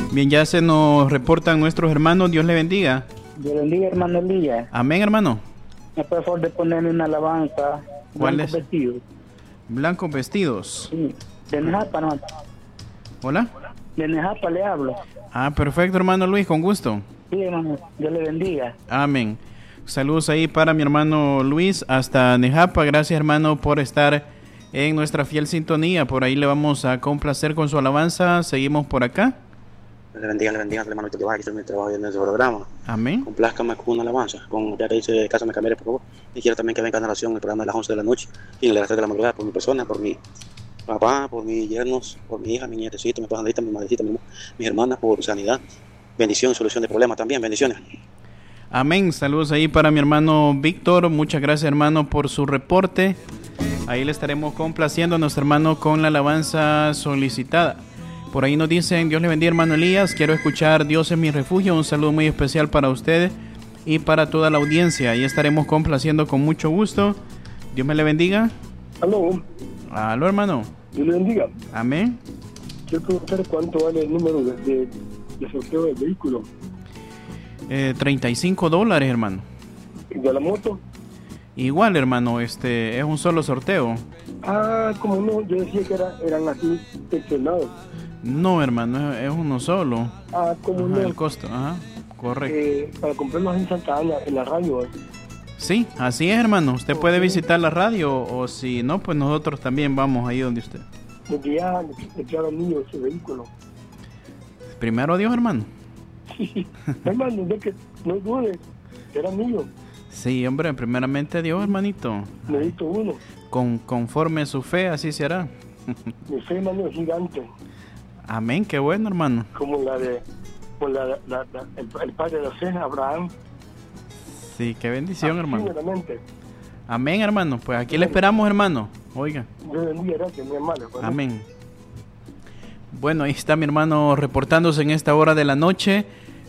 Bien, ya se nos reportan nuestros hermanos. Dios le bendiga. Dios le bendiga, hermano Elías. Amén, hermano. ¿Me puede favor de ponerme una alabanza? ¿Cuál Blancos es? Vestidos. Blancos vestidos. Sí. De Nejapa, ¿no? Hola. De Nejapa le hablo. Ah, perfecto, hermano Luis, con gusto. Sí, hermano. Dios le bendiga. Amén. Saludos ahí para mi hermano Luis hasta Nejapa. Gracias, hermano, por estar en nuestra fiel sintonía. Por ahí le vamos a complacer con su alabanza. Seguimos por acá. Le bendiga, hermano que va, que estoy en mi trabajo en nuestro programa. Amén. Complázcame con una alabanza. Con ya te dice, Cásame Cambiaré, por favor. Y quiero también que venga en oración el programa de las 11 de la noche y de las 3 de la madrugada por mi persona, por mi papá, por mis yernos, por mi hija, mi nietecito, mi pajarita, mi madrecita, mis hermanas, por sanidad. Bendición, solución de problemas también. Bendiciones. Amén. Saludos ahí para mi hermano Víctor. Muchas gracias, hermano, por su reporte. Ahí le estaremos complaciendo a nuestro hermano con la alabanza solicitada. Por ahí nos dicen, Dios le bendiga, hermano Elías. Quiero escuchar Dios es mi refugio. Un saludo muy especial para ustedes y para toda la audiencia. Ahí estaremos complaciendo con mucho gusto. Dios me le bendiga. Aló. Aló, hermano. Dios le bendiga. Amén. Quiero preguntar cuánto vale el número de sorteo del vehículo. $35, hermano. ¿De la moto? Igual, hermano, es un solo sorteo. Ah, como no, yo decía que eran así seccionados. No, hermano, es uno solo. Ah, como Ajá, no. el costo, ajá, correcto. Para comprarlos en Santa Ana, en la radio. Sí, así es, hermano. Usted puede visitar la radio o si no, pues nosotros también vamos ahí donde usted. Porque ya declararon mío ese vehículo. Primero Dios, hermano. Sí, hermano, de que no dude, era mío. Sí, hombre, primeramente Dios, hermanito. Necesito uno. Conforme su fe, así se hará. Mi fe, hermano, es gigante. Amén, qué bueno, hermano. Como la de el padre de José, Abraham. Sí, qué bendición, hermano. Primeramente. Amén, hermano. Pues aquí le esperamos, hermano. Oiga. Dios bendiga, gracias, mi hermano. Amén. Bueno, ahí está mi hermano reportándose en esta hora de la noche.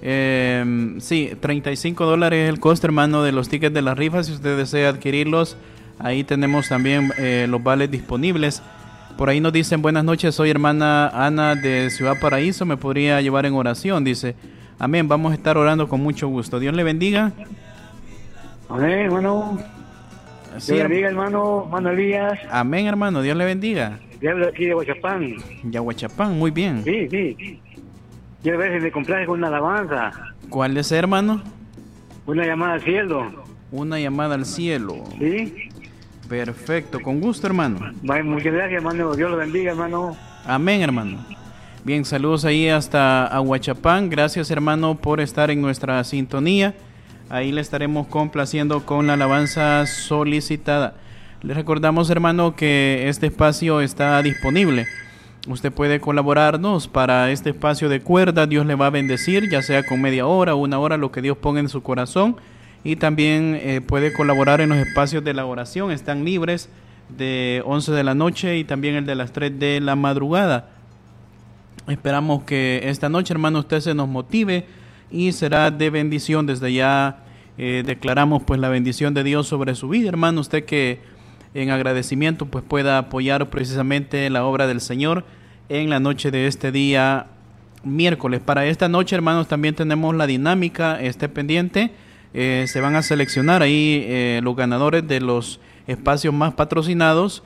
Sí, $35 es el costo, hermano, de los tickets de la rifa. Si usted desea adquirirlos, ahí tenemos también los vales disponibles. Por ahí nos dicen, buenas noches, soy hermana Ana de Ciudad Paraíso, me podría llevar en oración, dice. Amén, vamos a estar orando con mucho gusto. Dios le bendiga. Amén, hermano. Sí, Dios le bendiga, hermano Elías. amén, hermano, Dios le bendiga. Yo hablo aquí de Huachapán. Yahuachapán, muy bien. Sí. Quiero ver si me complace con una alabanza. ¿Cuál es, hermano? Una llamada al cielo. Una llamada al cielo. ¿Sí? Perfecto, con gusto, hermano. Vale, muchas gracias, hermano. Dios lo bendiga, hermano. Amén, hermano. Bien, saludos ahí hasta Aguachapán. Gracias, hermano, por estar en nuestra sintonía. Ahí le estaremos complaciendo con la alabanza solicitada. Les recordamos, hermano, que este espacio está disponible. Usted puede colaborarnos para este espacio de cuerda. Dios le va a bendecir, ya sea con media hora o una hora, lo que Dios ponga en su corazón. Y también puede colaborar en los espacios de la oración. Están libres de 11 de la noche y también el de las 3 de la madrugada. Esperamos que esta noche, hermano, usted se nos motive y será de bendición. Desde ya declaramos pues la bendición de Dios sobre su vida, hermano. Usted que en agradecimiento pues pueda apoyar precisamente la obra del Señor en la noche de este día miércoles. Para esta noche, hermanos, también tenemos la dinámica, esté pendiente. Se van a seleccionar ahí los ganadores de los espacios más patrocinados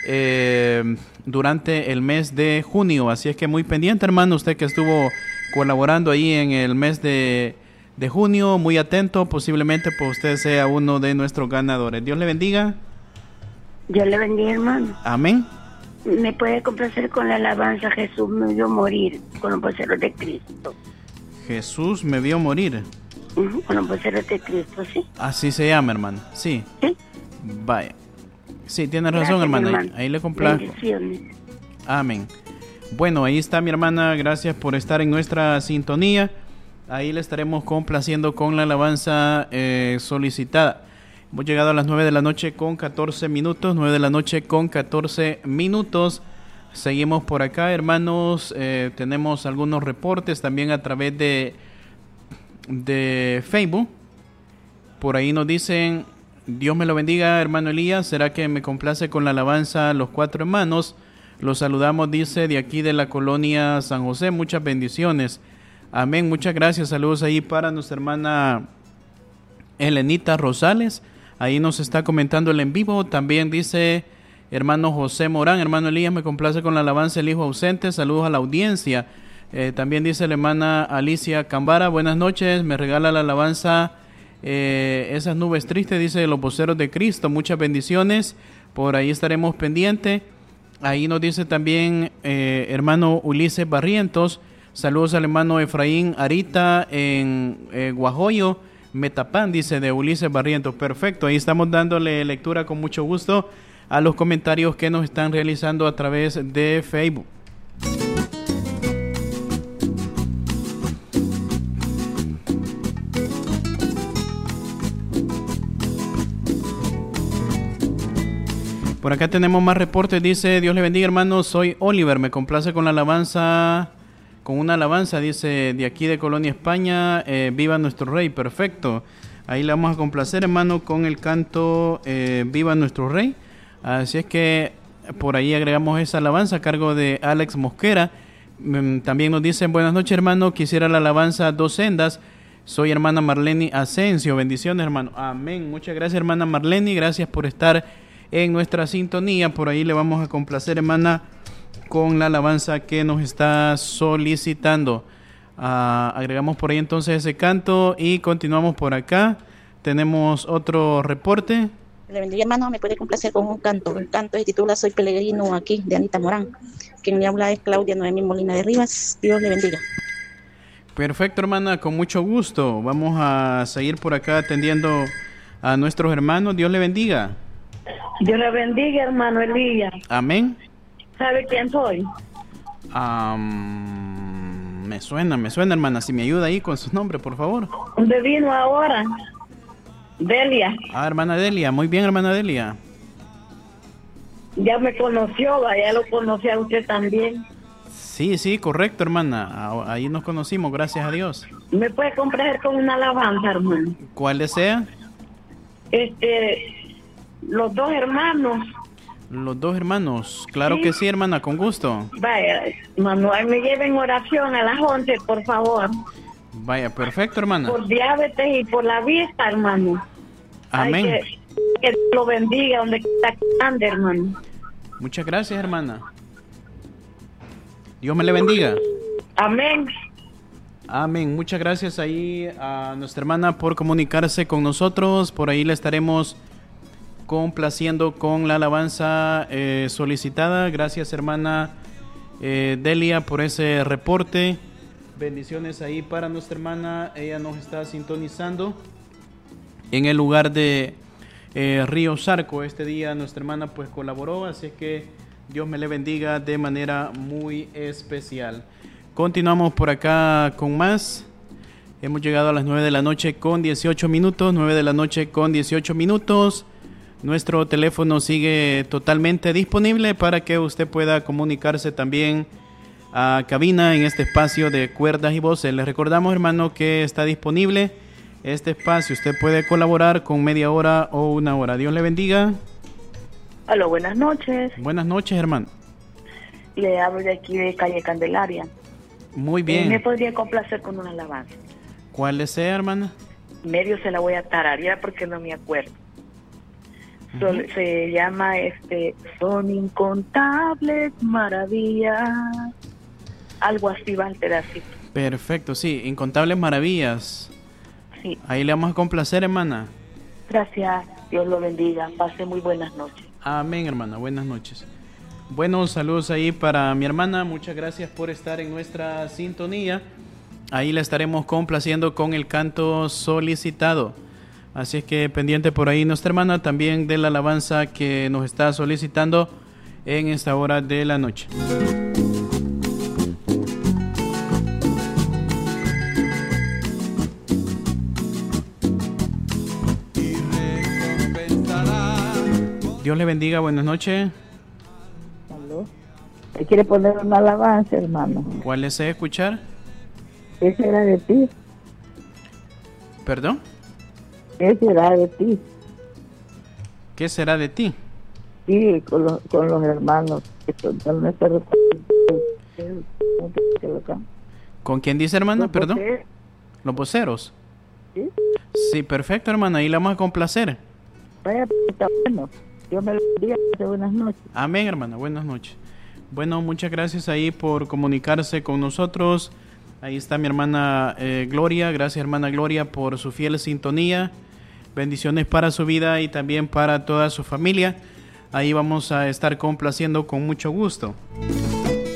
durante el mes de junio. Así es que muy pendiente, hermano, usted que estuvo colaborando ahí en el mes de junio, muy atento, posiblemente pues usted sea uno de nuestros ganadores. Dios le bendiga. Dios le bendiga, hermano. Amén. Me puede complacer con la alabanza Jesús me vio morir con los voceros de Cristo. Jesús me vio morir. Con los voceros de Cristo, ¿sí? Así se llama, hermano. Sí. ¿Sí? Vaya. Sí, tiene razón, Gracias, hermano. hermano. Ahí le complace. Bendiciones. Amén. Bueno, ahí está mi hermana. Gracias por estar en nuestra sintonía. Ahí le estaremos complaciendo con la alabanza solicitada. Hemos llegado a las 9 de la noche con 14 minutos. 9 de la noche con 14 minutos. Seguimos por acá, hermanos. Tenemos algunos reportes también a través de Facebook. Por ahí nos dicen, Dios me lo bendiga, hermano Elías. ¿Será que me complace con la alabanza Los Cuatro Hermanos? Los saludamos, dice, de aquí de la colonia San José. Muchas bendiciones. Amén, muchas gracias. Saludos ahí para nuestra hermana Elenita Rosales. Ahí nos está comentando el en vivo. También dice hermano José Morán, hermano Elías, me complace con la alabanza El Hijo Ausente. Saludos a la audiencia. También dice la hermana Alicia Cambara, buenas noches, me regala la alabanza Esas Nubes Tristes, dice Los Voceros de Cristo. Muchas bendiciones, por ahí estaremos pendientes. Ahí nos dice también hermano Ulises Barrientos, saludos al hermano Efraín Arita en Guajoyo, Metapán, dice de Ulises Barrientos. Perfecto, ahí estamos dándole lectura con mucho gusto a los comentarios que nos están realizando a través de Facebook. Por acá tenemos más reportes, dice Dios le bendiga hermano, soy Oliver, me complace con la alabanza, con una alabanza, dice de aquí de Colonia, España, viva nuestro rey. Perfecto, ahí le vamos a complacer hermano con el canto viva nuestro rey. Así es que por ahí agregamos esa alabanza a cargo de Alex Mosquera. También nos dicen buenas noches hermano, quisiera la alabanza Dos Sendas, soy hermana Marleni Asensio, bendiciones hermano. Amén, muchas gracias hermana Marleni, gracias por estar en nuestra sintonía. Por ahí le vamos a complacer hermana con la alabanza que nos está solicitando. Agregamos por ahí entonces ese canto y continuamos por acá. Tenemos otro reporte. Le bendiga hermano, me puede complacer con un canto. El canto se titula Soy Peregrino aquí, de Anita Morán. Quien me habla es Claudia Noemí Molina de Rivas. Dios le bendiga. Perfecto hermana, con mucho gusto. Vamos a seguir por acá atendiendo a nuestros hermanos. Dios le bendiga. Dios le bendiga, hermano Elías. Amén. ¿Sabe quién soy? Me suena, hermana. Si me ayuda ahí con su nombre, por favor. ¿Dónde vino ahora? Delia. Hermana Delia. Muy bien, hermana Delia. Ya me conoció, ya lo conocí a usted también. Sí, correcto, hermana. Ahí nos conocimos, gracias a Dios. ¿Me puede complacer con una alabanza, hermano? ¿Cuál desea? Los dos hermanos. Los dos hermanos, claro Sí. que sí, hermana, con gusto. Vaya, Manuel, me lleven oración a las 11, por favor. Vaya, perfecto, hermana. Por diabetes y por la vista, hermano. Amén. Que Dios lo bendiga donde quiera que ande, hermano. Muchas gracias, hermana. Dios me le bendiga. Amén. Amén. Muchas gracias ahí a nuestra hermana por comunicarse con nosotros. Por ahí le estaremos complaciendo con la alabanza solicitada. Gracias hermana Delia por ese reporte. Bendiciones ahí para nuestra hermana. Ella nos está sintonizando en el lugar de Río Zarco. Este día nuestra hermana pues colaboró, así que Dios me le bendiga de manera muy especial. Continuamos por acá con más. Hemos llegado a las 9 de la noche con 18 minutos. 9 de la noche con 18 minutos. Nuestro teléfono sigue totalmente disponible para que usted pueda comunicarse también a cabina en este espacio de cuerdas y voces. Les recordamos, hermano, que está disponible este espacio. Usted puede colaborar con media hora o una hora. Dios le bendiga. Aló, buenas noches. Buenas noches, hermano. Le hablo de aquí de calle Candelaria. Muy bien. ¿Me podría complacer con una alabanza? ¿Cuál desea, hermana? Medio se la voy a tararear porque no me acuerdo. Se llama Son incontables maravillas. Algo así va el pedacito. Perfecto, sí, incontables maravillas. Sí. Ahí le vamos a complacer, hermana. Gracias, Dios lo bendiga. Pase muy buenas noches. Amén, hermana, buenas noches. Buenos saludos ahí para mi hermana. Muchas gracias por estar en nuestra sintonía. Ahí la estaremos complaciendo con el canto solicitado. Así es que pendiente por ahí nuestra hermana también de la alabanza que nos está solicitando en esta hora de la noche. Dios le bendiga, buenas noches. ¿Aló? ¿Te quiere poner una alabanza, hermano? ¿Cuál desea escuchar? ¿Qué será de ti? ¿Perdón? ¿Qué será de ti? ¿Qué será de ti? Sí, con los hermanos que son nuestros. ¿Con quién dice, hermana? Los Perdón. voceros. Los voceros. ¿Sí? Sí, perfecto, hermana. Ahí la vamos a complacer. Vaya, pues, está bueno. Dios me lo bendiga. Buenas noches. Amén, hermana. Buenas noches. Bueno, muchas gracias ahí por comunicarse con nosotros. Ahí está mi hermana Gloria. Gracias, hermana Gloria, por su fiel sintonía. Bendiciones para su vida y también para toda su familia. Ahí vamos a estar complaciendo con mucho gusto.